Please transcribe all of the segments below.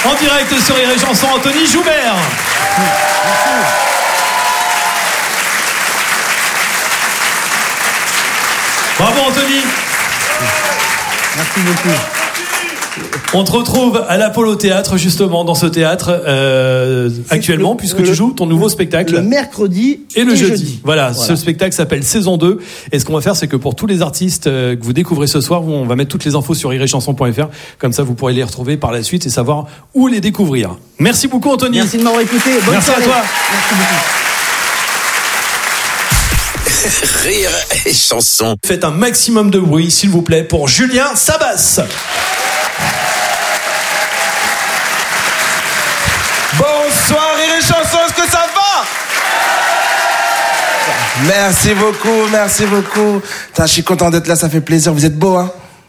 En direct sur Rire et Chanson, Anthony Joubert. Bravo Anthony. Merci beaucoup. On te retrouve à l'Apollo Théâtre, justement, dans ce théâtre actuellement, puisque tu joues ton nouveau spectacle. Le mercredi et le jeudi. Voilà, ce spectacle s'appelle Saison 2. Et ce qu'on va faire, c'est que pour tous les artistes que vous découvrez ce soir, on va mettre toutes les infos sur rireetchanson.fr. Comme ça, vous pourrez les retrouver par la suite et savoir où les découvrir. Merci beaucoup, Anthony. Merci de m'avoir écouté. Bonne Merci soirée. à toi. Merci beaucoup. Rire et Chanson. Faites un maximum de bruit, s'il vous plaît, pour Julien Sabas. Bonsoir Rire et Chanson, est-ce que ça va? Merci beaucoup, merci beaucoup. Putain, je suis content d'être là, ça fait plaisir. Vous êtes beaux, hein?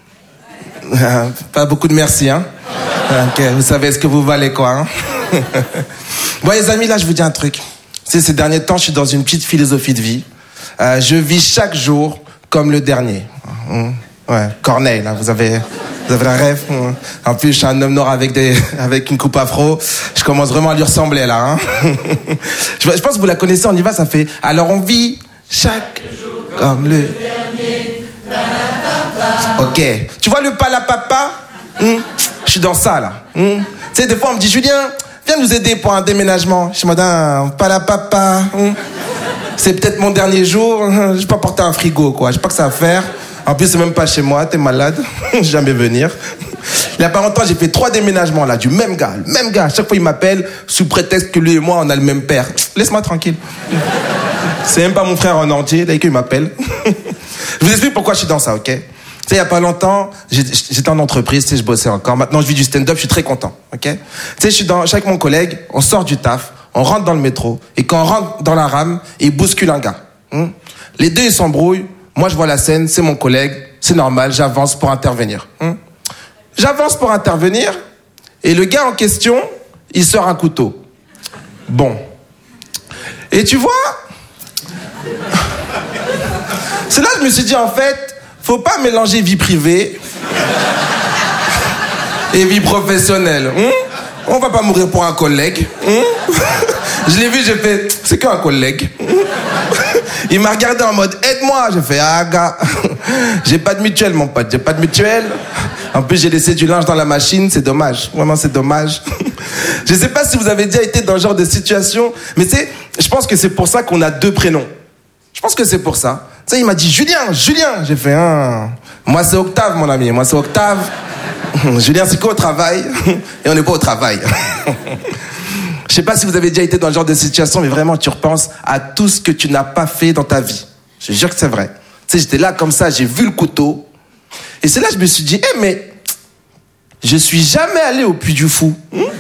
Pas beaucoup de merci, hein? Ok, vous savez ce que vous valez, quoi, hein? Bon, les amis, là, je vous dis un truc. Ces derniers temps, je suis dans une petite philosophie de vie. Je vis chaque jour comme le dernier. Ouais, Corneille, là, vous avez la rêve. En plus, je suis un homme noir avec une coupe afro. Je commence vraiment à lui ressembler, là. Hein. Je pense que vous la connaissez, on y va, ça fait... Alors on vit chaque jour comme le dernier. Ok. Tu vois le palapapa? Je suis dans ça, là. Tu sais, des fois, on me dit, Julien, viens nous aider pour un déménagement. Je suis madame, palapapa. C'est peut-être mon dernier jour. Je vais pas porter un frigo, quoi. J'ai pas que ça à faire. En plus, c'est même pas chez moi, t'es malade. Jamais venir. Il y a pas longtemps, j'ai fait 3 déménagements, là, du même gars. Le même gars. À chaque fois, il m'appelle sous prétexte que lui et moi, on a le même père. Laisse-moi tranquille. C'est même pas mon frère en entier, dès qu'il m'appelle. Je vous explique pourquoi je suis dans ça, ok? Tu sais, il y a pas longtemps, j'étais en entreprise, tu sais, je bossais encore. Maintenant, je vis du stand-up, je suis très content, ok? Tu sais, je suis avec mon collègue, on sort du taf, on rentre dans le métro, et quand on rentre dans la rame, il bouscule un gars. Les deux, ils s'embrouillent. Moi, je vois la scène, c'est mon collègue, c'est normal, j'avance pour intervenir. J'avance pour intervenir, et le gars en question, il sort un couteau. Bon. Et tu vois, c'est là que je me suis dit, en fait, faut pas mélanger vie privée et vie professionnelle. On va pas mourir pour un collègue. Je l'ai vu, j'ai fait, c'est qu'un collègue. Il m'a regardé en mode, aide-moi. J'ai fait, ah gars, j'ai pas de mutuelle, mon pote, j'ai pas de mutuelle. En plus, j'ai laissé du linge dans la machine, c'est dommage. Vraiment, c'est dommage. Je sais pas si vous avez déjà été dans ce genre de situation, mais tu sais, je pense que c'est pour ça qu'on a 2 prénoms. Je pense que c'est pour ça. Tu sais, il m'a dit, Julien. J'ai fait, moi c'est Octave, mon ami, moi c'est Octave. Julien, c'est quoi au travail? Et on n'est pas au travail. Je sais pas si vous avez déjà été dans ce genre de situation, mais vraiment, tu repenses à tout ce que tu n'as pas fait dans ta vie. Je te jure que c'est vrai. Tu sais, j'étais là comme ça, j'ai vu le couteau. Et c'est là que je me suis dit, mais je suis jamais allé au Puy du Fou.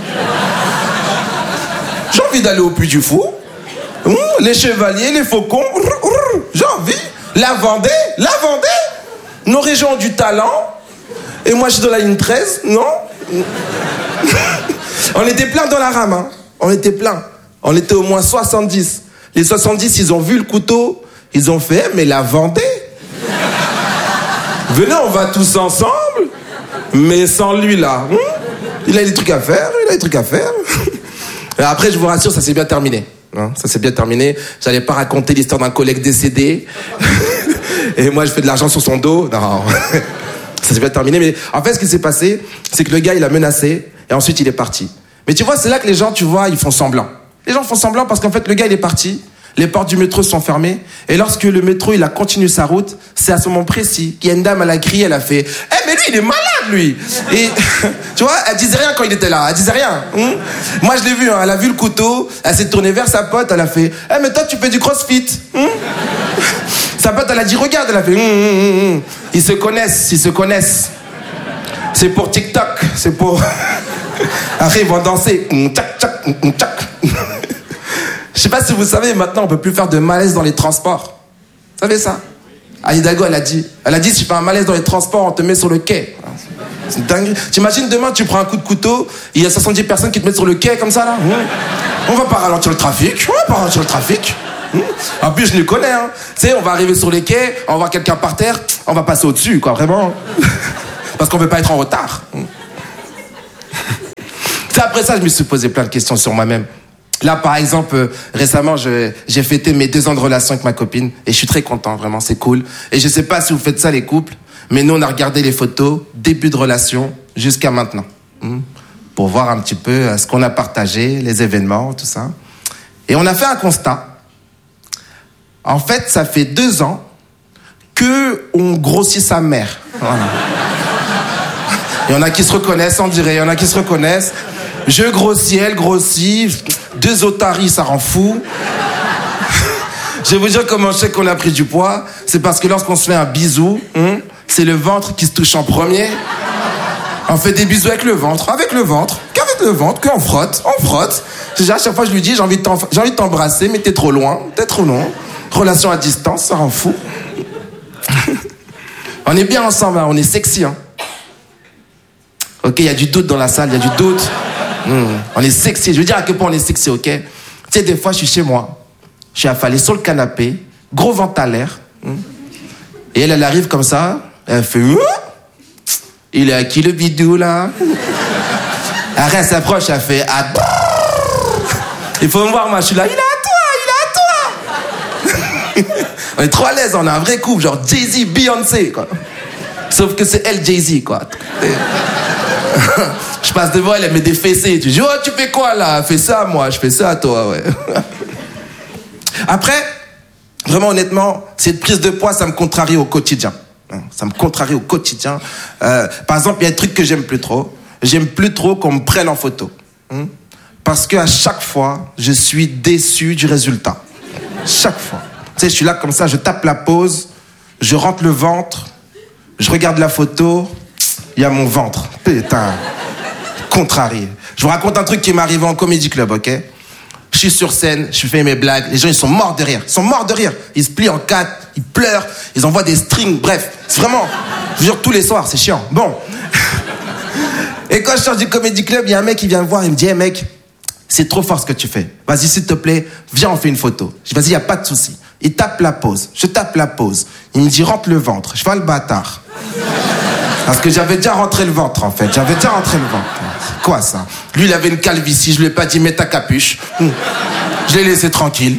J'ai envie d'aller au Puy du Fou. Les chevaliers, les faucons. J'ai envie. La Vendée. Nos régions ont du talent. Et moi, je suis dans la ligne 13, non? On était plein dans la rame, hein. On était plein. On était au moins 70. Les 70, ils ont vu le couteau. Ils ont fait, mais la Vendée. Venez, on va tous ensemble. Mais sans lui, là. Il a des trucs à faire, Et après, je vous rassure, ça s'est bien terminé. Ça s'est bien terminé. J'allais pas raconter l'histoire d'un collègue décédé. Et moi, je fais de l'argent sur son dos. Non. Ça s'est bien terminé. Mais en fait, ce qui s'est passé, c'est que le gars, il a menacé. Et ensuite, il est parti. Mais tu vois, c'est là que les gens, tu vois, ils font semblant. Les gens font semblant parce qu'en fait, le gars, il est parti. Les portes du métro sont fermées. Et lorsque le métro, il a continué sa route, c'est à ce moment précis qu'il y a une dame, elle a crié, elle a fait « Eh, mais lui, il est malade, lui !» Et tu vois, elle disait rien quand il était là. Elle disait rien. Moi, je l'ai vu, hein, elle a vu le couteau, elle s'est tournée vers sa pote, elle a fait « Eh, mais toi, tu fais du crossfit Sa pote, elle a dit « Regarde !» Elle a fait « Ils se connaissent. C'est pour TikTok, c'est pour... » Après, ils vont danser. Je sais pas si vous savez, maintenant, on peut plus faire de malaise dans les transports. Vous savez ça? Anne Hidalgo, elle a dit, si tu fais un malaise dans les transports, on te met sur le quai. C'est dingue. T'imagines demain, tu prends un coup de couteau, il y a 70 personnes qui te mettent sur le quai, comme ça, là. On va pas ralentir le trafic. En plus, je les connais, hein. Tu sais, on va arriver sur les quais, on va voir quelqu'un par terre, on va passer au-dessus, quoi, vraiment. Parce qu'on veut pas être en retard. après ça, je me suis posé plein de questions sur moi-même. Là, par exemple, récemment, j'ai fêté mes 2 ans de relation avec ma copine et je suis très content, vraiment, c'est cool. Et je sais pas si vous faites ça, les couples, mais nous, on a regardé les photos, début de relation jusqu'à maintenant, pour voir un petit peu ce qu'on a partagé, les événements, tout ça. Et on a fait un constat. En fait, ça fait 2 ans que on grossit sa mère. Voilà. Il y en a qui se reconnaissent, on dirait, il y en a qui se reconnaissent. Je grossis, elle grossit. 2 otaries, ça rend fou. Je vais vous dire comment je sais qu'on a pris du poids. C'est parce que lorsqu'on se fait un bisou, c'est le ventre qui se touche en premier. On fait des bisous avec le ventre, qu'avec le ventre, qu'on frotte, on frotte. Déjà, à chaque fois, je lui dis, j'ai envie de t'embrasser, mais t'es trop loin. Relation à distance, ça rend fou. On est bien ensemble, hein, on est sexy, hein. Ok, il y a du doute dans la salle, il y a du doute. On est sexy. Je veux dire à quel point on est sexy, ok? Tu sais, des fois, je suis chez moi. Je suis affalé sur le canapé, gros ventre à l'air. Et elle arrive comme ça. Elle fait... Il est à qui le bidou, là? Après, elle s'approche, elle fait... Il faut me voir, moi, je suis là. Il est à toi. On est trop à l'aise, on a un vrai couple, genre Jay-Z, Beyoncé, quoi. Sauf que c'est elle, Jay-Z, quoi. Je passe devant elle, elle met des fessées. Tu dis, oh, tu fais quoi là? Fais ça, moi, je fais ça à toi, ouais. Après, vraiment honnêtement, cette prise de poids, ça me contrarie au quotidien. Ça me contrarie au quotidien. Par exemple, il y a un truc que j'aime plus trop. J'aime plus trop qu'on me prenne en photo. Parce qu'à chaque fois, je suis déçu du résultat. Chaque fois. Tu sais, je suis là comme ça, je tape la pose, je rentre le ventre, je regarde la photo, il y a mon ventre. Putain, contrarié. Je vous raconte un truc qui m'est arrivé en Comedy Club, ok? Je suis sur scène, je fais mes blagues, les gens ils sont morts de rire. Ils se plient en 4, ils pleurent, ils envoient des strings, bref. C'est vraiment, je vous jure, tous les soirs, c'est chiant. Bon. Et quand je sors du Comedy Club, il y a un mec qui vient me voir, il me dit, hey mec, c'est trop fort ce que tu fais. Vas-y, s'il te plaît, viens, on fait une photo. Je dis, vas-y, y a pas de souci. Il tape la pose, je tape la pose. Il me dit, rentre le ventre. Je fais le bâtard. Parce que j'avais déjà rentré le ventre, en fait. C'est quoi, ça? Lui, il avait une calvitie. Je lui ai pas dit, mets ta capuche. Je l'ai laissé tranquille.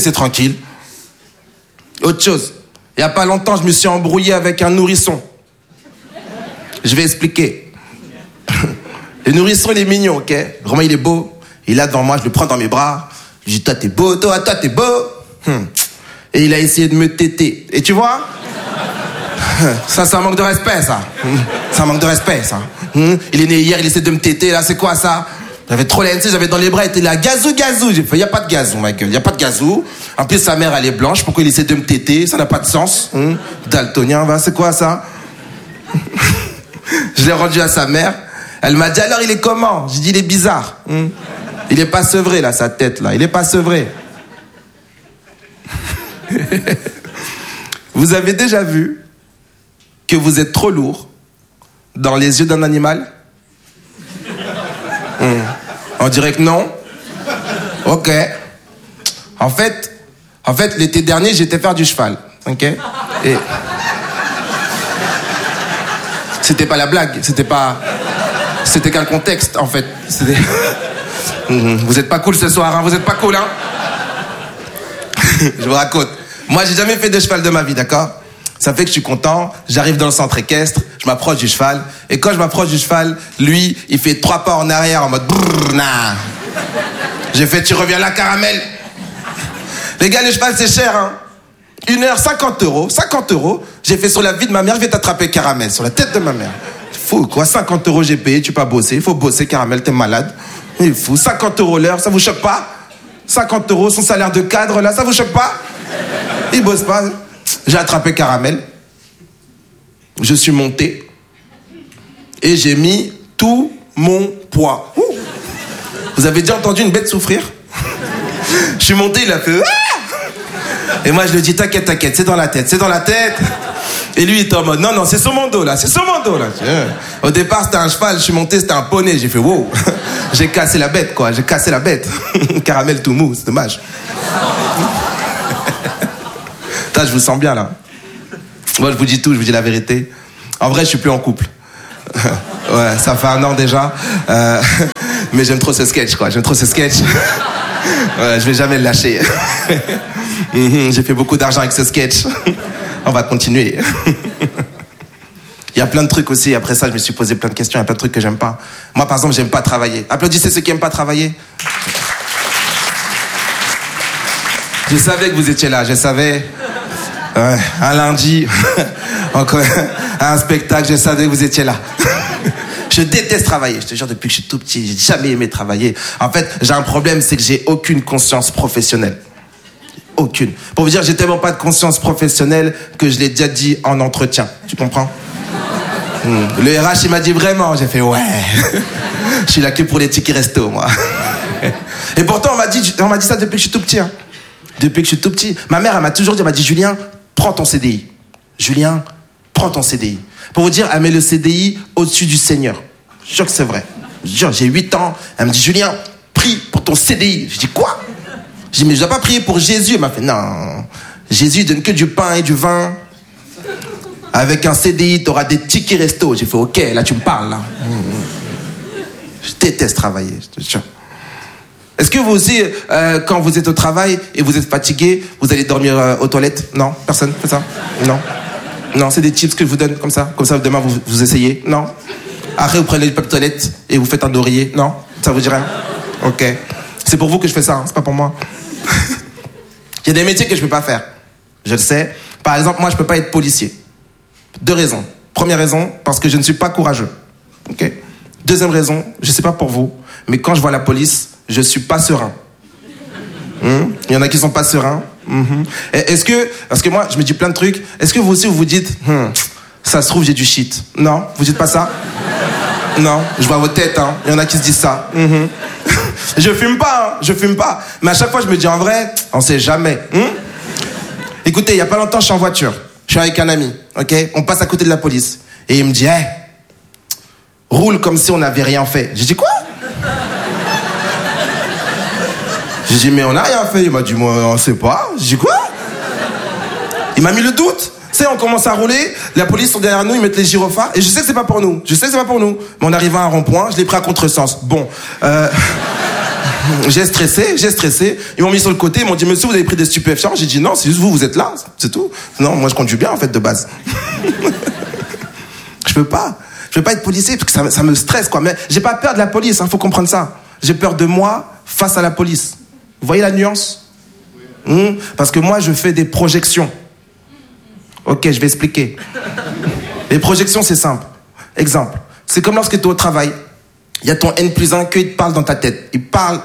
Autre chose. Il y a pas longtemps, je me suis embrouillé avec un nourrisson. Je vais expliquer. Le nourrisson, il est mignon, ok? Vraiment, il est beau. Il est là devant moi, je le prends dans mes bras. Je lui dis, toi, t'es beau, toi, t'es beau. Et il a essayé de me téter. Et tu vois? Ça, c'est un manque de respect, ça. C'est un manque de respect, ça. Il est né hier, il essaie de me téter, là, c'est quoi, ça? J'avais trop la haine, j'avais dans les bras, il était là, gazou. J'ai fait, y a pas de gazou, ma gueule, y a pas de gazou. En plus, sa mère, elle est blanche, pourquoi il essaie de me téter? Ça n'a pas de sens. Daltonien, va, c'est quoi, ça? Je l'ai rendu à sa mère. Elle m'a dit, alors, il est comment? J'ai dit, il est bizarre. Il est pas sevré, là, sa tête, là. Il est pas sevré. Vous avez déjà vu que vous êtes trop lourd dans les yeux d'un animal? On dirait que non. Ok. En fait, l'été dernier, j'étais faire du cheval. Ok. Et c'était pas la blague. C'était qu'un contexte, en fait. Vous êtes pas cool ce soir, hein. Vous êtes pas cool, hein. Je vous raconte. Moi, j'ai jamais fait de cheval de ma vie, d'accord? Ça fait que je suis content, j'arrive dans le centre équestre, je m'approche du cheval, et quand je m'approche du cheval, lui, il fait 3 pas en arrière en mode brrr, nah. J'ai fait, tu reviens là, caramel. Les gars, le cheval, c'est cher, hein. 1 heure, 50 €. 50 €. J'ai fait sur la vie de ma mère, je vais t'attraper, caramel, sur la tête de ma mère. Fou, quoi, 50 € j'ai payé, tu peux pas bosser, il faut bosser, caramel, t'es malade. Il est fou, 50 € l'heure, ça vous choque pas? 50 € son salaire de cadre, là, ça vous choque pas? Il bosse pas. J'ai attrapé caramel. Je suis monté. Et j'ai mis tout mon poids. Ouh. Vous avez déjà entendu une bête souffrir? Je suis monté, il a fait... Et moi, je lui dis, t'inquiète, c'est dans la tête. Et lui, il était en mode, non, c'est sur mon dos, là. Au départ, c'était un cheval, je suis monté, c'était un poney. J'ai fait, wow. J'ai cassé la bête, quoi. Caramel tout mou, c'est dommage. Je vous sens bien, là. Moi, je vous dis tout, je vous dis la vérité. En vrai, je suis plus en couple. Ouais, ça fait 1 an déjà. Mais j'aime trop ce sketch, quoi. J'aime trop ce sketch. Ouais, je vais jamais le lâcher. J'ai fait beaucoup d'argent avec ce sketch. On va continuer. Il y a plein de trucs aussi. Après ça, je me suis posé plein de questions. Il y a plein de trucs que j'aime pas. Moi, par exemple, j'aime pas travailler. Applaudissez ceux qui aiment pas travailler. Je savais que vous étiez là. Je savais. Un lundi, encore un spectacle, je savais que vous étiez là. Je déteste travailler. Je te jure, depuis que je suis tout petit, j'ai jamais aimé travailler. En fait, j'ai un problème, c'est que j'ai aucune conscience professionnelle. Aucune. Pour vous dire, j'ai tellement pas de conscience professionnelle que je l'ai déjà dit en entretien. Tu comprends? Le RH, il m'a dit vraiment. J'ai fait ouais. Je suis là que pour les tickets resto, moi. Et pourtant, on m'a dit ça depuis que je suis tout petit. Hein. Depuis que je suis tout petit. Ma mère, elle m'a toujours dit, elle m'a dit, Julien, prends ton CDI. Julien, prends ton CDI. Pour vous dire, elle met le CDI au-dessus du Seigneur. Je jure que c'est vrai. Je jure, j'ai 8 ans. Elle me dit, Julien, prie pour ton CDI. Je dis, quoi? Je dis, mais je dois pas prier pour Jésus. Elle m'a fait, non. Jésus donne que du pain et du vin. Avec un CDI, tu auras des tickets resto. J'ai fait, ok, là tu me parles. Là. Je déteste travailler, je te jure. Est-ce que vous aussi, quand vous êtes au travail et vous êtes fatigué, vous allez dormir aux toilettes? Non? Personne fait ça? Non? Non, c'est des tips que je vous donne comme ça demain vous essayez? Non? Après vous prenez le papier toilette et vous faites un oreiller? Non? Ça vous dit rien? Ok. C'est pour vous que je fais ça, hein, c'est pas pour moi. Il y a des métiers que je peux pas faire. Je le sais. Par exemple, moi je peux pas être policier. 2 raisons. Première raison, parce que je ne suis pas courageux. Ok? Deuxième raison, je sais pas pour vous, mais quand je vois la police, je suis pas serein. Il y en a qui sont pas sereins. Est-ce que, parce que moi, je me dis plein de trucs, est-ce que vous aussi, vous dites, ça se trouve, j'ai du shit? Non? Vous dites pas ça? Non? Je vois vos têtes, hein. Il y en a qui se disent ça. Je fume pas, hein. Je fume pas. Mais à chaque fois, je me dis, en vrai, on sait jamais. Écoutez, il y a pas longtemps, je suis en voiture. Je suis avec un ami, ok? On passe à côté de la police. Et il me dit, hey, roule comme si on n'avait rien fait. J'ai dit, quoi? J'ai dit, mais on n'a rien fait. Il m'a dit, moi, on sait pas. J'ai dit, quoi? Il m'a mis le doute. Tu sais, on commence à rouler, la police sont derrière nous, ils mettent les gyrophares, et je sais que c'est pas pour nous. Mais on arrive à un rond-point, je l'ai pris à contresens. Bon, j'ai stressé. Ils m'ont mis sur le côté, ils m'ont dit, monsieur, vous avez pris des stupéfiants? J'ai dit, non, c'est juste vous êtes là, c'est tout. Non, moi je conduis bien, en fait, de base. Je peux pas être policier, parce que ça me stresse, quoi. Mais j'ai pas peur de la police, hein, faut comprendre ça. J'ai peur de moi face à la police. Vous voyez la nuance? Parce que moi, je fais des projections. Ok, je vais expliquer. Les projections, c'est simple. Exemple, c'est comme lorsque tu es au travail, il y a ton N+1 qui te parle dans ta tête. Il parle.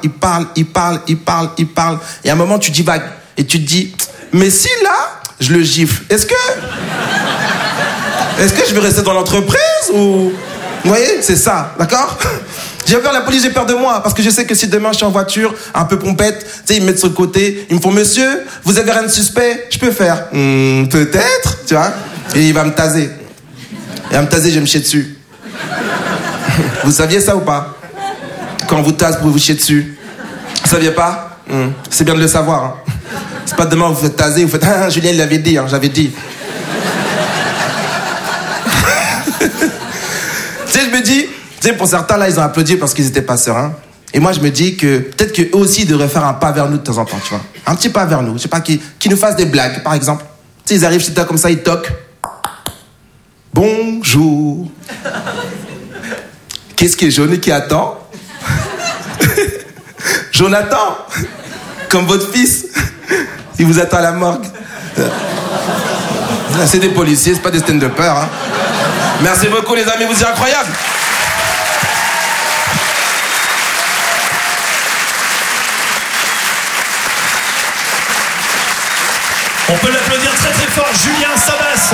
Et à un moment, tu divagues. Et tu te dis, mais si là, je le gifle, est-ce que je vais rester dans l'entreprise ou... Vous voyez, c'est ça, d'accord? J'ai peur de la police, j'ai peur de moi, parce que je sais que si demain je suis en voiture, un peu pompette, tu sais, ils me mettent sur le côté, ils me font, monsieur, vous avez rien de suspect? Je peux faire, peut-être, tu vois? Et il va me taser. Et il va me taser, je vais me chier dessus. Vous saviez ça ou pas? Quand on vous tase pour vous chier dessus. Vous saviez pas? C'est bien de le savoir. Hein. C'est pas demain vous faites taser, vous faites, ah, Julien il l'avait dit, hein, j'avais dit. Tu sais, je me dis, tu sais, pour certains, là, ils ont applaudi parce qu'ils étaient pas sereins. Et moi, je me dis que peut-être qu'eux aussi, ils devraient faire un pas vers nous de temps en temps, tu vois. Un petit pas vers nous. Je sais pas, qui nous fassent des blagues, par exemple. Tu sais, ils arrivent chez toi comme ça, ils toquent. Bonjour. Qu'est-ce qui est jaune et qui attend? Jonathan. Comme votre fils. Il vous attend à la morgue. C'est des policiers, c'est pas des stand-uppers, hein. Merci beaucoup, les amis, vous êtes incroyables. On peut l'applaudir très très fort, Julien Sabas.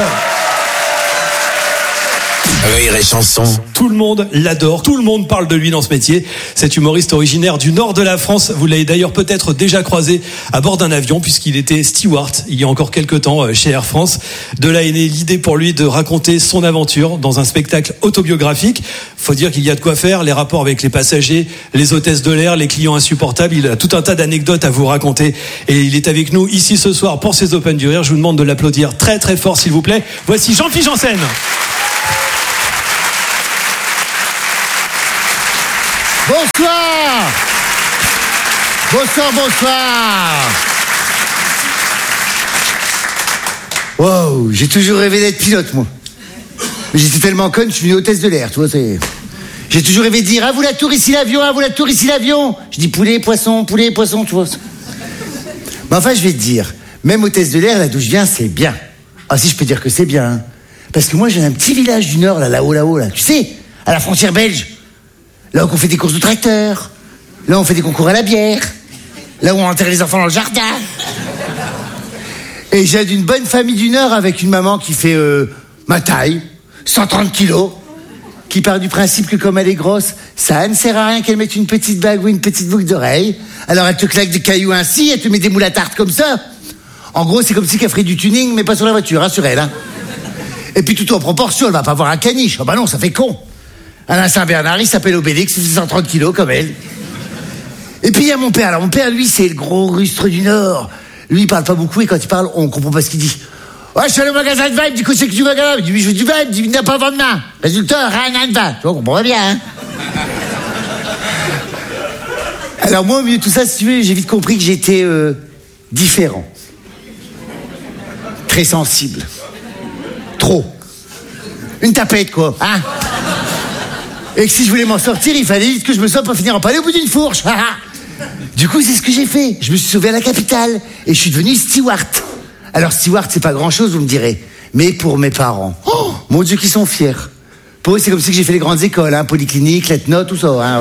Rire et chanson. Tout le monde l'adore, tout le monde parle de lui dans ce métier. Cet humoriste originaire du nord de la France, vous l'avez d'ailleurs peut-être déjà croisé à bord d'un avion puisqu'il était steward il y a encore quelques temps chez Air France. De là est née l'idée pour lui de raconter son aventure dans un spectacle autobiographique. Faut dire qu'il y a de quoi faire, les rapports avec les passagers, les hôtesses de l'air, les clients insupportables. Il a tout un tas d'anecdotes à vous raconter et il est avec nous ici ce soir pour ces Open du Rire. Je vous demande de l'applaudir très très fort s'il vous plaît. Voici Jean-Philippe Janssen. Bonsoir. Bonsoir. Wow, j'ai toujours rêvé d'être pilote, moi. Mais j'étais tellement conne, je suis venu hôtesse de l'air, tu vois, c'est... J'ai toujours rêvé de dire, à vous la tour, ici l'avion, à vous la tour, ici l'avion. Je dis poulet, poisson, tu vois. Mais enfin, je vais te dire, même hôtesse de l'air, là d'où je viens, c'est bien. Ah si, je peux dire que c'est bien, hein. Parce que moi, j'ai un petit village du Nord, là-haut, tu sais, à la frontière belge. Là où on fait des courses de tracteurs. Là où on fait des concours à la bière. Là où on enterre les enfants dans le jardin. Et j'ai d'une bonne famille du Nord avec une maman qui fait ma taille, 130 kilos, qui part du principe que comme elle est grosse, ça ne sert à rien qu'elle mette une petite bague ou une petite boucle d'oreille. Alors elle te claque des cailloux ainsi, elle te met des moules à tarte comme ça. En gros, c'est comme si qu'elle ferait du tuning, mais pas sur la voiture, hein, sur elle. Hein. Et puis tout en proportion, elle va pas avoir un caniche. Oh bah non, ça fait con. Alain Saint-Bernard, il s'appelle Obélix, il fait 130 kilos comme elle. Et puis il y a mon père. Alors mon père, lui, c'est le gros rustre du Nord. Lui, il parle pas beaucoup et quand il parle, on comprend pas ce qu'il dit. Ouais, je suis allé au magasin de vin, il me dit, qu'est-ce que tu veux, magasin? Il dit, oui, je veux du vin, il me dit, il n'a pas vendre main. Résultat, rien de vin. Tu vois, on comprend bien, hein. Alors moi, au milieu de tout ça, si tu veux, j'ai vite compris que j'étais différent. Très sensible. Trop. Une tapette, quoi, hein. Et que si je voulais m'en sortir, il fallait vite que je me sauve pour finir en palais au bout d'une fourche. Du coup, c'est ce que j'ai fait. Je me suis sauvé à la capitale et je suis devenu steward. Alors, steward, c'est pas grand-chose, vous me direz. Mais pour mes parents, oh, mon Dieu, qu'ils sont fiers. Pour eux, c'est comme si j'ai fait les grandes écoles, hein, polyclinique, lettre-note, tout ça. Hein,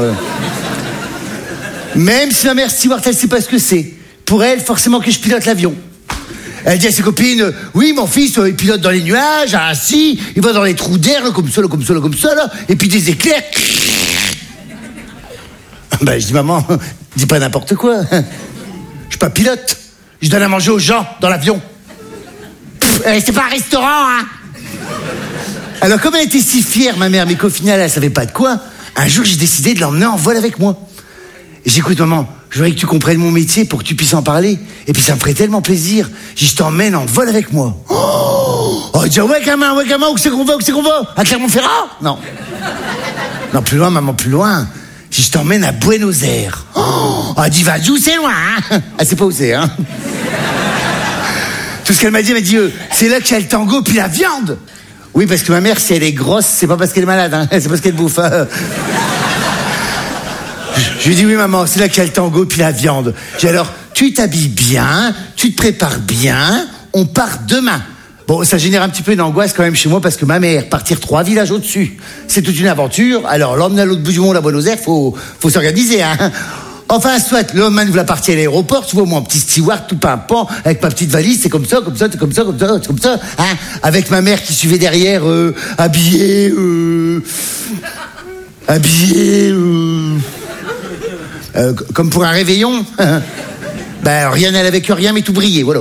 Même si ma mère steward, elle sait pas ce que c'est. Pour elle, forcément que je pilote l'avion. Elle dit à ses copines, oui, mon fils, il pilote dans les nuages, ainsi, il va dans les trous d'air, là, comme ça, là, et puis des éclairs. Ben, je dis, maman, dis pas n'importe quoi. Je suis pas pilote. Je donne à manger aux gens dans l'avion. C'est pas un restaurant, hein. Alors, comme elle était si fière, ma mère, mais qu'au final, elle savait pas de quoi, un jour, j'ai décidé de l'emmener en vol avec moi. Et j'écoute, maman, je voudrais que tu comprennes mon métier pour que tu puisses en parler. Et puis, ça me ferait tellement plaisir. Je t'emmène en vol avec moi. Oh, dis, ouais, gamin, où c'est qu'on va? À Clermont-Ferrand? Non. Non, plus loin, maman, plus loin. Je t'emmène à Buenos Aires. Oh, dis, va, où c'est loin, hein. Elle sait pas où c'est, hein. Tout ce qu'elle m'a dit, c'est là qu'il y a le tango puis la viande. Oui, parce que ma mère, si elle est grosse, c'est pas parce qu'elle est malade, hein. C'est parce qu'elle bouffe. Hein. Je lui dis, oui, maman, c'est là qu'il y a le tango puis la viande. J'ai alors, tu t'habilles bien, tu te prépares bien, on part demain. Bon, ça génère un petit peu d'angoisse quand même chez moi parce que ma mère, partir 3 villages au-dessus, c'est toute une aventure. Alors, l'emmener à l'autre bout du monde à Buenos Aires, faut s'organiser, hein. Enfin, soit, l'homme ouvre la partie à l'aéroport, tu vois, mon petit steward, tout pimpant, avec ma petite valise, c'est comme ça, hein. Avec ma mère qui suivait derrière, habillée, comme pour un réveillon. Ben, rien, elle avait que rien, mais tout brillait, voilà.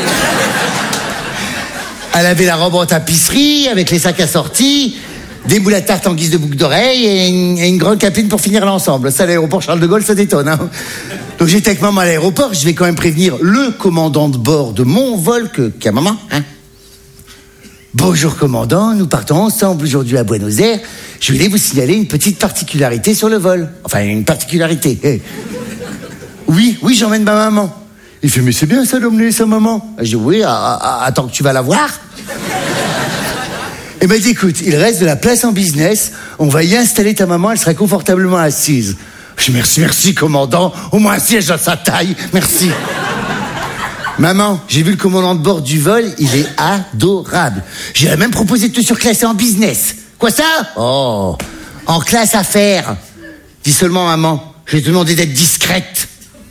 Elle avait la robe en tapisserie, avec les sacs assortis, des moules à tarte en guise de boucle d'oreille et une grande capine pour finir l'ensemble. Ça, à l'aéroport Charles de Gaulle, ça détonne, hein. Donc j'étais avec maman à l'aéroport, je vais quand même prévenir le commandant de bord de mon vol qu'à maman, hein. Bonjour commandant, nous partons ensemble aujourd'hui à Buenos Aires. Je voulais vous signaler une petite particularité sur le vol. Enfin, une particularité. Oui, j'emmène ma maman. Il fait, mais c'est bien ça d'emmener sa maman. Je dis, oui, attends que tu vas la voir. Et m'a dit, écoute, il reste de la place en business, on va y installer ta maman, elle sera confortablement assise. Je dis, merci commandant, au moins un siège à sa taille, merci. Maman, j'ai vu le commandant de bord du vol, il est adorable. J'ai même proposé de te surclasser en business. Quoi ça? Oh, en classe affaires. Dis seulement maman, je vais te demander d'être discrète.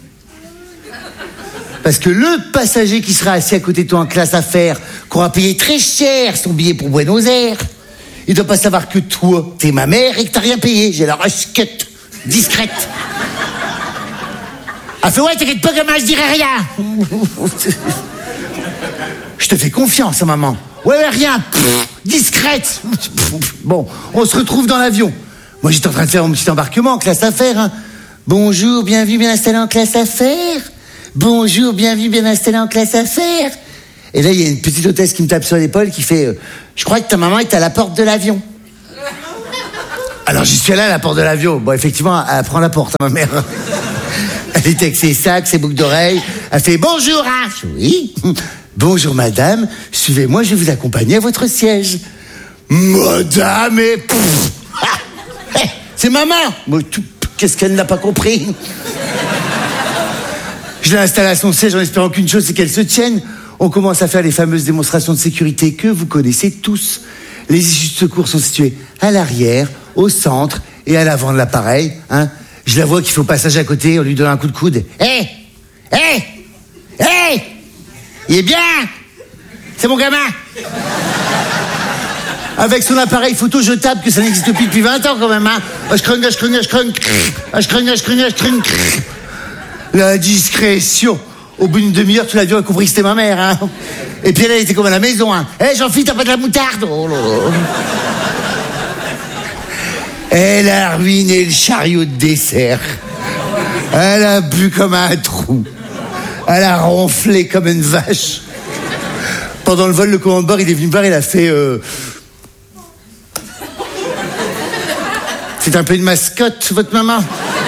Parce que le passager qui sera assis à côté de toi en classe affaires, qui aura payé très cher son billet pour Buenos Aires, il doit pas savoir que toi, t'es ma mère et que t'as rien payé. J'ai la rusquette, discrète. Elle fait, ouais, t'inquiète pas, gamin, je dirai rien. Je te fais confiance, hein, maman. Ouais, rien. Discrète. Bon, on se retrouve dans l'avion. Moi, j'étais en train de faire mon petit embarquement en classe affaires, hein. Bonjour, bienvenue, bien installé en classe affaires. Bonjour, bienvenue, bien installé en classe affaires. Et là, il y a une petite hôtesse qui me tape sur l'épaule qui fait je crois que ta maman est à la porte de l'avion. Alors j'y suis allé à la porte de l'avion. Bon, effectivement, elle prend la porte, ma mère. Elle était avec ses sacs, ses boucles d'oreilles. Elle fait bonjour, hein. Oui. Bonjour madame, suivez-moi, je vais vous accompagner à votre siège. Madame et... c'est maman. Qu'est-ce qu'elle n'a pas compris? Je l'ai installée à son siège en espérant qu'une chose, c'est qu'elle se tienne. On commence à faire les fameuses démonstrations de sécurité que vous connaissez tous. Les issues de secours sont situées à l'arrière, au centre et à l'avant de l'appareil. Hein. Je la vois qui fait au passage à côté, on lui donne un coup de coude. Hé, il est bien. C'est mon gamin. Avec son appareil photo jetable, que ça n'existe plus depuis 20 ans quand même. Hein. La discrétion. Au bout d'une demi-heure, tout l'avion a compris que c'était ma mère. Hein. Et puis elle était comme à la maison. Hein. Hé, Jean-Philippe, t'as pas de la moutarde? Oh là là. Elle a ruiné le chariot de dessert. Elle a bu comme un trou. Elle a ronflé comme une vache. Pendant le vol, le commandant de bord, il est venu me voir, il a fait... C'est un peu une mascotte, votre maman.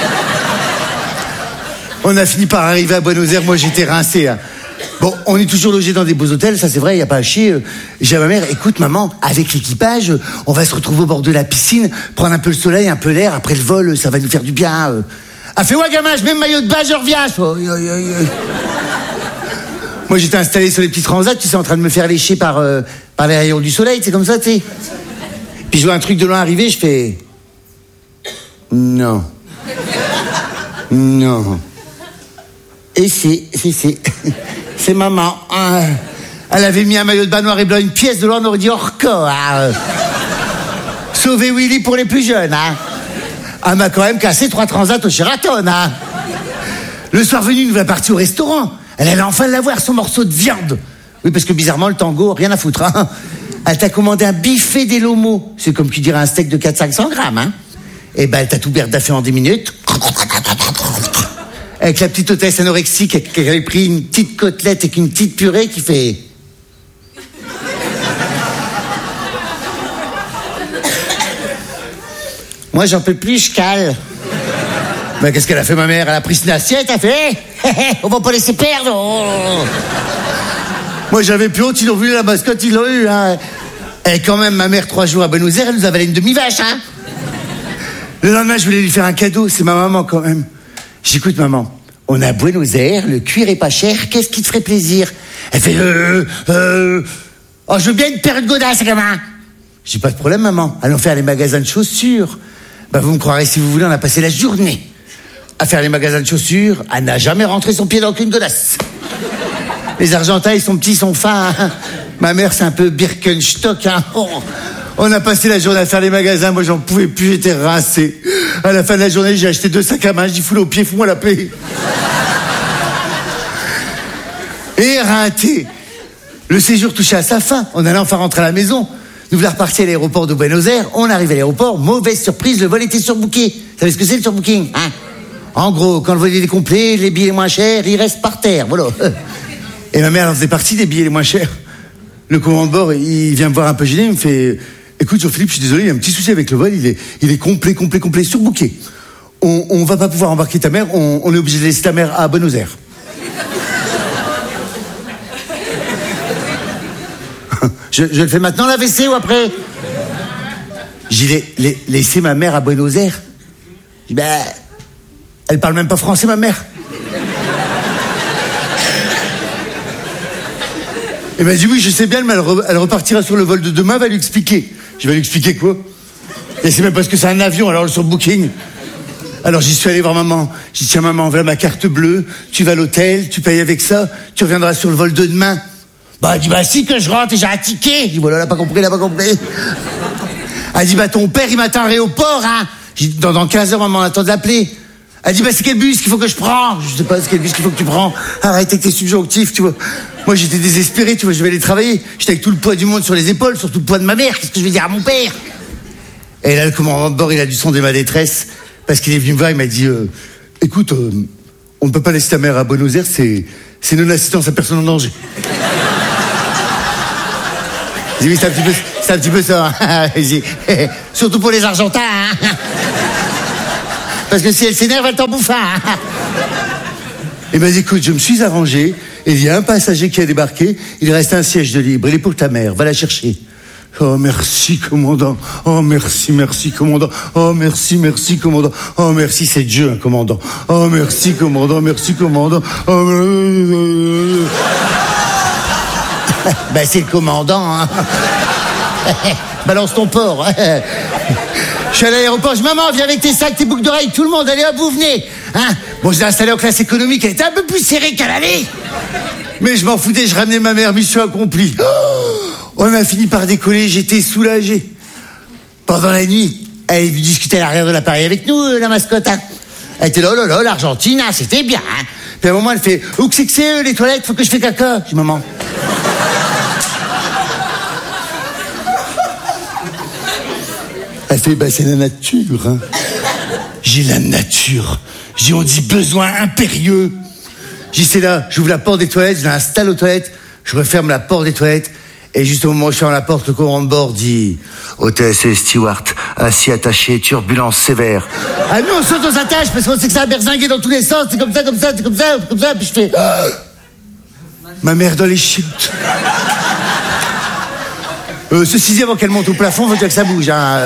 On a fini par arriver à Buenos Aires, moi j'étais rincé. Hein. Bon, on est toujours logé dans des beaux hôtels, ça c'est vrai, il n'y a pas à chier. J'ai à ma mère, écoute maman, avec l'équipage, on va se retrouver au bord de la piscine, prendre un peu le soleil, un peu l'air, après le vol, ça va nous faire du bien. Ah fais ouais gamin, je mets le maillot de bain, je reviens. Moi j'étais installé sur les petits transats, tu sais, en train de me faire lécher par les rayons du soleil, c'est comme ça, tu sais. Puis je vois un truc de loin arriver, je fais... Non. Et si. C'est maman. Elle avait mis un maillot de bain noir et blanc, une pièce de loin, on aurait dit Orca. Sauver Willy pour les plus jeunes. Hein. Elle m'a quand même cassé 3 transats au Sheraton. Hein. Le soir venu, nous va partir au restaurant. Elle allait enfin l'avoir, son morceau de viande. Oui, parce que bizarrement, le tango, rien à foutre. Hein. Elle t'a commandé un buffet des lomos. C'est comme qui dirait un steak de 400-500 grammes. Hein. Et ben, elle t'a tout berdaffé en 10 minutes. Avec la petite hôtesse anorexique qui avait pris une petite côtelette avec une petite purée qui fait... Moi, j'en peux plus, je cale. Ben, qu'est-ce qu'elle a fait, ma mère? Elle a pris une assiette, elle a fait... on va pas laisser perdre. Oh. Moi, j'avais plus honte, ils ont vu la mascotte, ils l'ont eu. Hein. Et quand même, ma mère, 3 jours à Buenos Aires, elle nous avalait une demi-vache. Hein. Le lendemain, je voulais lui faire un cadeau. C'est ma maman, quand même. J'écoute, maman. On est à Buenos Aires, le cuir est pas cher. Qu'est-ce qui te ferait plaisir? Elle fait oh, je veux bien une paire de godasses, gamin. J'ai pas de problème, maman. Allons faire les magasins de chaussures. Bah, vous me croirez si vous voulez, on a passé la journée à faire les magasins de chaussures. Elle n'a jamais rentré son pied dans aucune godasse. Les Argentins, ils sont petits, ils sont fins. Hein. Ma mère, c'est un peu Birkenstock. Hein. Oh. On a passé la journée à faire les magasins. Moi, j'en pouvais plus, j'étais rincé. À la fin de la journée, j'ai acheté 2 sacs à main. Je dis, foule au pied, fous-moi la paix. Éreinté. Le séjour touchait à sa fin. On allait enfin rentrer à la maison. Nous voilà repartis à l'aéroport de Buenos Aires. On arrive à l'aéroport. Mauvaise surprise, le vol était surbooké. Vous savez ce que c'est, le surbooking, hein? En gros, quand le vol est complet, les billets les moins chers, ils restent par terre. Voilà. Et ma mère en faisait partie des billets les moins chers. Le commandant de bord, il vient me voir un peu gêné. Il me fait... Écoute, Jean-Philippe, je suis désolé, il y a un petit souci avec le vol. Il est complet, surbooké. On va pas pouvoir embarquer ta mère. On est obligé de laisser ta mère à Buenos Aires. Je le fais maintenant, la WC, ou après? J'ai laissé ma mère à Buenos Aires. Je dis, ben, elle parle même pas français, ma mère. Elle m'a dit, oui, je sais bien, mais elle repartira sur le vol de demain, va lui expliquer. Je vais lui expliquer quoi? Et c'est même parce que c'est un avion, alors le surbooking. Alors j'y suis allé voir maman. J'ai dit, tiens maman, voilà ma carte bleue, tu vas à l'hôtel, tu payes avec ça, tu reviendras sur le vol de demain. Bah, elle dit, bah si, que je rentre et j'ai un ticket. Je dis, voilà, elle a pas compris. Elle dit, bah ton père, il m'attend à l'aéroport, hein. J'ai dit, dans 15 heures, maman, on attend de l'appeler. Elle dit, bah c'est quel bus qu'il faut que je prends? Je sais pas, c'est quel bus qu'il faut que tu prends. Arrête avec tes subjonctifs, tu vois. Moi, j'étais désespéré, tu vois, je vais aller travailler. J'étais avec tout le poids du monde sur les épaules, surtout le poids de ma mère. Qu'est-ce que je vais dire à mon père? Et là, le commandant de bord, il a dû sonder ma détresse, parce qu'il est venu me voir, il m'a dit, écoute, on ne peut pas laisser ta mère à Buenos Aires, c'est non-assistance à personne en danger. J'ai dit, c'est C'est un petit peu ça. Hein. Surtout pour les Argentins. Hein. Parce que si elle s'énerve, elle t'en bouffe. Hein. Eh ben écoute, je me suis arrangé. Et il y a un passager qui a débarqué. Il reste un siège de libre. Il est pour ta mère. Va la chercher. Oh, merci, commandant. Oh, merci, merci, commandant. Oh, merci, merci, commandant. Oh, merci, c'est Dieu, hein, commandant. Oh, merci, commandant. Merci, commandant. Oh, ben, c'est le commandant, hein. Balance ton porc. Je suis à l'aéroport. Maman, viens avec tes sacs, tes boucles d'oreilles. Tout le monde, allez hop, vous venez. Hein? Bon, je l'ai installé en classe économique. Elle était un peu plus serrée qu'à l'aller. Mais je m'en foutais, je ramenais ma mère. Mission accomplie. On a fini par décoller, j'étais soulagé. Pendant la nuit, elle est venue discuter à l'arrière de l'appareil avec nous, la mascotte. Hein. Elle était là, oh là là, l'Argentine, hein, c'était bien. Hein. Puis à un moment, elle fait, où que c'est les toilettes, faut que je fais caca. Je dis, maman. Elle fait, bah c'est la nature. Hein. J'ai la nature. J'ai on dit besoin impérieux. J'ai c'est là, j'ouvre la porte des toilettes, je l'installe aux toilettes, je referme la porte des toilettes. Et juste au moment où je ferme la porte, le commandant de bord dit « Hôtesse et steward, assis attaché, turbulence sévère. » Ah nous, on saute aux attaches parce qu'on sait que ça a berzingué dans tous les sens. C'est comme ça, comme ça, c'est comme ça, comme ça. Puis je fais « Ma mère dans les chiottes. » Ceci dit, avant qu'elle monte au plafond, faut que ça bouge. Hein.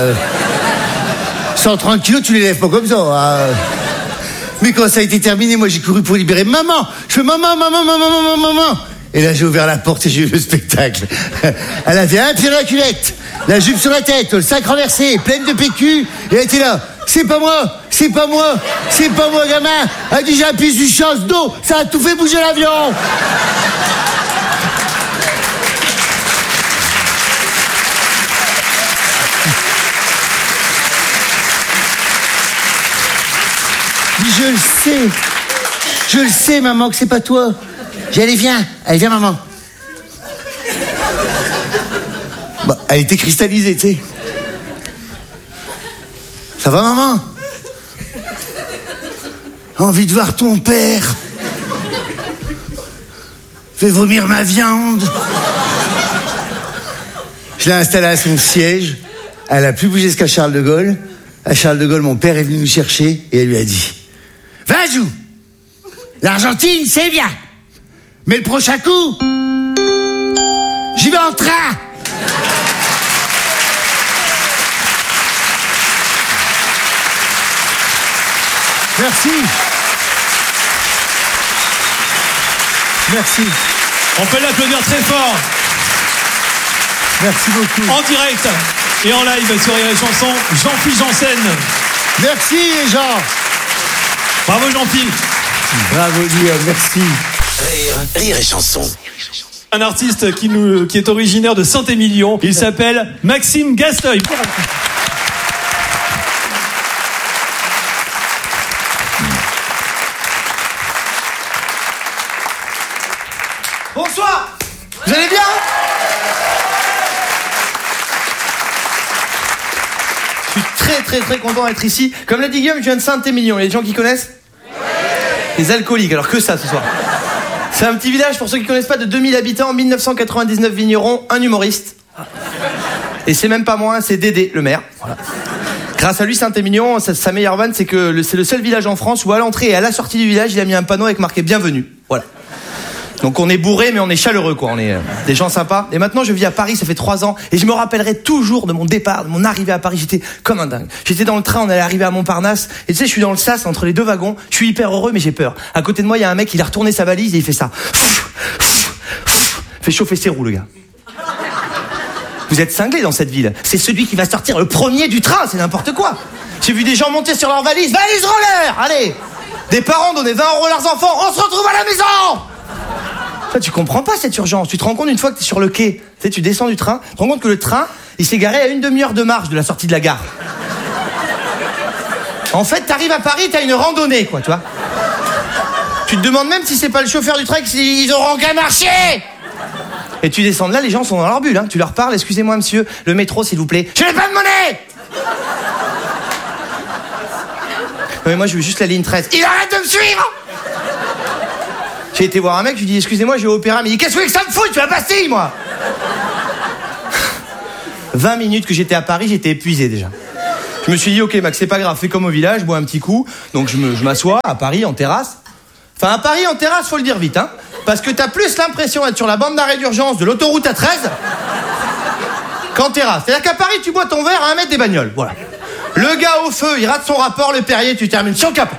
130 kilos, tu les lèves pas comme ça. Hein. Mais quand ça a été terminé, moi j'ai couru pour libérer maman. Je fais « Maman, maman, maman, maman, maman. » Et là, j'ai ouvert la porte et j'ai vu le spectacle. Elle avait un pied dans la culette, la jupe sur la tête, le sac renversé, pleine de PQ. Et elle était là. C'est pas moi, c'est pas moi, c'est pas moi, gamin. Elle dit, j'ai appuyé sur chasse d'eau, ça a tout fait bouger l'avion. Je le sais, maman, que c'est pas toi. J'ai allez, viens, maman. Bah, elle était cristallisée, tu sais. Ça va, maman? Envie de voir ton père. Fais vomir ma viande. Je l'ai installée à son siège. Elle a plus bougé jusqu'à Charles de Gaulle. À Charles de Gaulle, mon père est venu nous chercher et elle lui a dit « Vajou, l'Argentine, c'est bien. Mais le prochain coup, j'y vais en train. » Merci. Merci. On peut l'applaudir très fort. Merci beaucoup. En direct et en live sur Rire et Chanson, Jean-Philippe Janssen. Merci Jean. Bravo Jean-Philippe. Bravo Guillaume, merci. Rire et Chanson. Un artiste qui est originaire de Saint-Émilion. Il s'appelle Maxime Gasteuil. Bonsoir. Vous allez bien? Je suis très content d'être ici. Comme l'a dit Guillaume, je viens de Saint-Émilion. Il y a des gens qui connaissent? Les alcooliques, alors que ça ce soir. C'est un petit village, pour ceux qui connaissent pas, de 2000 habitants, 1999 vignerons, un humoriste. Et c'est même pas moi, c'est Dédé, le maire. Voilà. Grâce à lui, Saint-Émilion, sa meilleure vanne, c'est que c'est le seul village en France où à l'entrée et à la sortie du village, il a mis un panneau avec marqué « Bienvenue ». Voilà. Donc on est bourré, mais on est chaleureux, quoi. On est des gens sympas. Et maintenant, je vis à Paris, ça fait 3 ans. Et je me rappellerai toujours de mon départ, de mon arrivée à Paris. J'étais comme un dingue. J'étais dans le train, on allait arriver à Montparnasse. Et tu sais, je suis dans le sas, entre les 2 wagons. Je suis hyper heureux, mais j'ai peur. À côté de moi, il y a un mec, il a retourné sa valise et il fait ça. Fait chauffer ses roues, le gars. Vous êtes cinglés dans cette ville. C'est celui qui va sortir le premier du train, c'est n'importe quoi. J'ai vu des gens monter sur leur valise. Valise roller! Allez! Des parents donnaient 20 € à leurs enfants. On se retrouve à la maison! Toi, tu comprends pas cette urgence. Tu te rends compte une fois que t'es sur le quai, tu sais, tu descends du train, tu te rends compte que le train, il s'est garé à 1 demi-heure de marche de la sortie de la gare. En fait, t'arrives à Paris, t'as une randonnée, quoi, tu vois. Tu te demandes même si c'est pas le chauffeur du train qu'ils auront qu'à marcher. Et tu descends de là, les gens sont dans leur bulle, hein. Tu leur parles, excusez-moi monsieur, le métro s'il vous plaît. Je n'ai pas de monnaie. Mais moi je veux juste la ligne 13. Il arrête de me suivre. J'ai été voir un mec, je lui dis excusez-moi, je vais au opéra, mais il dit qu'est-ce que ça me fout, tu vas passer moi. 20 minutes que j'étais à Paris, j'étais épuisé déjà. Je me suis dit, ok Max, c'est pas grave, fais comme au village, bois un petit coup. Donc je m'assois à Paris en terrasse. Enfin à Paris en terrasse, faut le dire vite, hein. Parce que t'as plus l'impression d'être sur la bande d'arrêt d'urgence de l'autoroute A13 qu'en terrasse. C'est-à-dire qu'à Paris, tu bois ton verre à 1 mètre des bagnoles, voilà. Le gars au feu, il rate son rapport, le Perrier, tu termines sur le capot.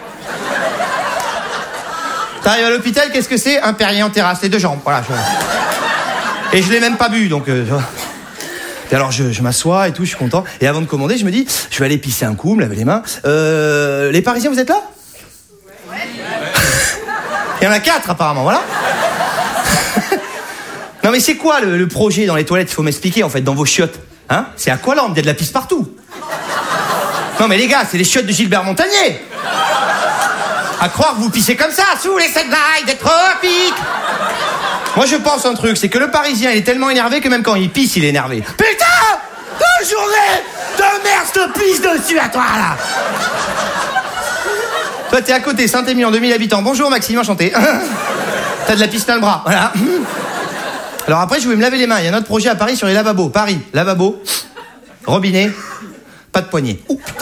T'arrives à l'hôpital, qu'est-ce que c'est? Un Perrier en terrasse, les 2 jambes, voilà. Et je l'ai même pas bu, donc... Et alors je m'assois et tout, je suis content. Et avant de commander, je me dis, je vais aller pisser un coup, me laver les mains. Les Parisiens, vous êtes là? Il y en a 4 apparemment, voilà. Non mais c'est quoi le projet dans les toilettes? Il faut m'expliquer en fait, dans vos chiottes. Hein? C'est Aqualand, il y a de la pisse partout. Non mais les gars, c'est les chiottes de Gilbert Montagnier. À croire que vous pissez comme ça, sous les 7 vagues des tropiques. Moi je pense un truc, c'est que le Parisien il est tellement énervé que même quand il pisse il est énervé. Putain! 2 journées de merde te pisse dessus à toi là. Toi t'es à côté, Saint-Émilion, 2000 habitants. Bonjour Maxime, enchanté. T'as de la pisse dans le bras, voilà. Alors après je voulais me laver les mains, il y a un autre projet à Paris sur les lavabos. Paris, lavabo, robinet, pas de poignée. Ouh, putain.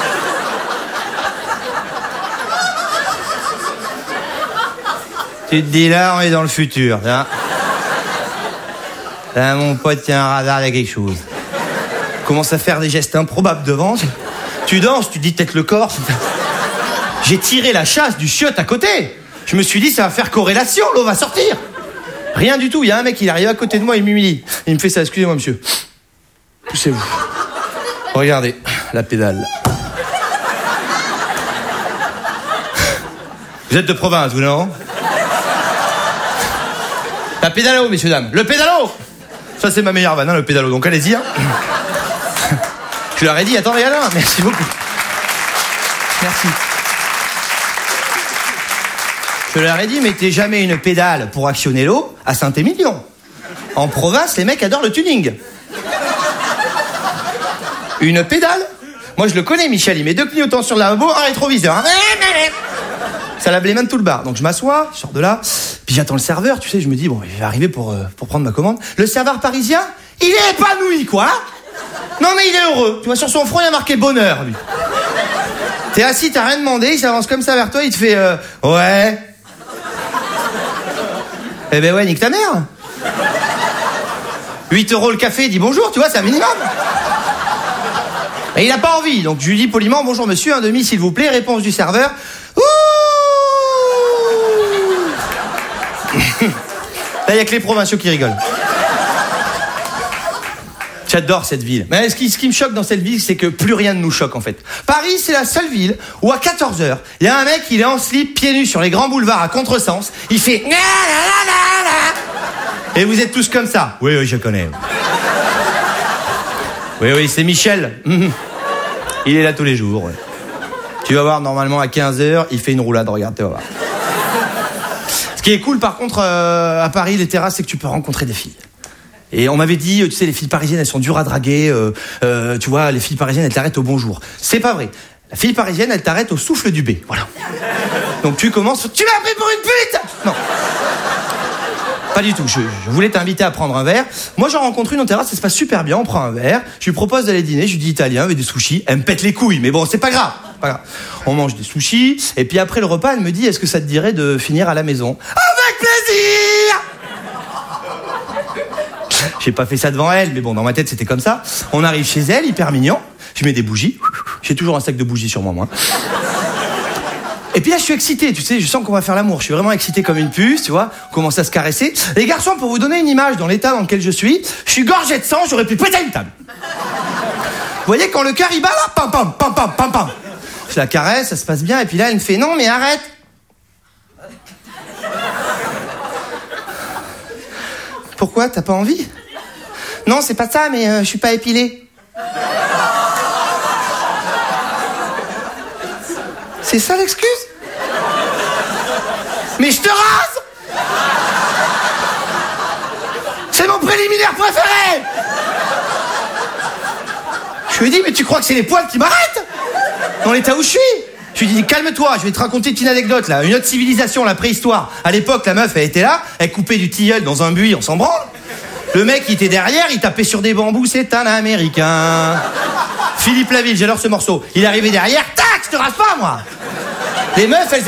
Tu te dis là, on est dans le futur. Là, mon pote, il y a un radar, il y a quelque chose. Commence à faire des gestes improbables devant. Tu danses, tu dis peut-être le corps. J'ai tiré la chasse du chiotte à côté. Je me suis dit, ça va faire corrélation, l'eau va sortir. Rien du tout. Il y a un mec, il arrive à côté de moi, il m'humilie. Il me fait ça, excusez-moi, monsieur. Poussez-vous. Regardez, la pédale. Vous êtes de province, vous, non? La pédalo, messieurs, dames. Le pédalo! Ça, c'est ma meilleure vanne, hein, le pédalo. Donc, allez-y. Hein. Je leur ai dit, attends, regarde là. Merci beaucoup. Merci. Je leur ai dit, mettez jamais une pédale pour actionner l'eau à Saint-Émilion. En province, les mecs adorent le tuning. Une pédale? Moi, je le connais, Michel. Il met 2 clignotants sur le lavabo, un rétroviseur. Hein. Ça lave les mains de tout le bar. Donc je m'assois, je sors de là, puis j'attends le serveur, tu sais, je me dis, bon, il va arriver pour prendre ma commande. Le serveur parisien, il est épanoui, quoi. Non, mais il est heureux. Tu vois, sur son front, il a marqué bonheur, lui. T'es assis, t'as rien demandé, il s'avance comme ça vers toi, il te fait, ouais. Eh ben ouais, nique ta mère. 8 € le café, il dit bonjour, tu vois, c'est un minimum. Et il a pas envie, donc je lui dis poliment, bonjour monsieur, un demi s'il vous plaît, réponse du serveur. Là, il n'y a que les provinciaux qui rigolent. J'adore cette ville. Mais ce qui me choque dans cette ville, c'est que plus rien ne nous choque, en fait. Paris, c'est la seule ville où, à 14h, il y a un mec, il est en slip, pieds nus, sur les grands boulevards, à contresens. Il fait... Et vous êtes tous comme ça. Oui, je connais. Oui, c'est Michel. Il est là tous les jours. Ouais. Tu vas voir, normalement, à 15h, il fait une roulade. Regarde, tu vas voir. Ce qui est cool, par contre, à Paris, les terrasses, c'est que tu peux rencontrer des filles. Et on m'avait dit, tu sais, les filles parisiennes, elles sont dures à draguer. Tu vois, les filles parisiennes, elles t'arrêtent au bonjour. C'est pas vrai. La fille parisienne, elle t'arrête au souffle du B. Voilà. Donc tu commences, tu m'as pris pour une pute! Non. Pas du tout. Je voulais t'inviter à prendre un verre. Moi, j'en rencontre une en terrasse, ça se passe super bien. On prend un verre. Je lui propose d'aller dîner. Je lui dis italien avec des sushis. Elle me pète les couilles, mais bon, c'est pas grave. Pas grave. On mange des sushis. Et puis après le repas, elle me dit, est-ce que ça te dirait de finir à la maison? Avec plaisir! J'ai pas fait ça devant elle, mais bon, dans ma tête, c'était comme ça. On arrive chez elle, hyper mignon. Je mets des bougies. J'ai toujours un sac de bougies sur moi. Et puis là, je suis excité, tu sais, je sens qu'on va faire l'amour. Je suis vraiment excité comme une puce, tu vois. On commence à se caresser. Les garçons, pour vous donner une image dans l'état dans lequel je suis gorgé de sang, j'aurais pu péter une table. Vous voyez, quand le cœur il bat là, pam pam pam pam pam pam. Je la caresse, ça se passe bien, et puis là, elle me fait non, mais arrête. Pourquoi, t'as pas envie? Non, c'est pas ça, mais je suis pas épilé. C'est ça l'excuse? Mais je te rase! C'est mon préliminaire préféré! Je lui ai dit, mais tu crois que c'est les poils qui m'arrêtent? Dans l'état où je suis? Je lui ai dit, calme-toi, je vais te raconter une petite anecdote là. Une autre civilisation, la préhistoire. À l'époque, la meuf, elle était là, elle coupait du tilleul dans un buis, on s'en branle. Le mec, il était derrière, il tapait sur des bambous, c'est un Américain. Philippe Laville, j'adore ce morceau. Il est arrivé derrière, tac, je te rase pas, moi. Les meufs, elles